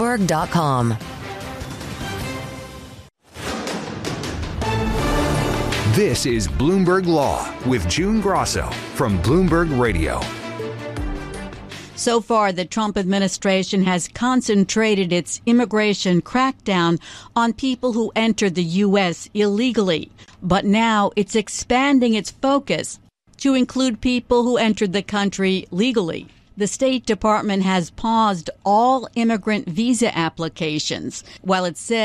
Bloomberg.com. This is Bloomberg Law with June Grosso from Bloomberg Radio. So far, the Trump administration has concentrated its immigration crackdown on people who entered the U.S. illegally. But now it's expanding its focus to include people who entered the country legally. The State Department has paused all immigrant visa applications, while it says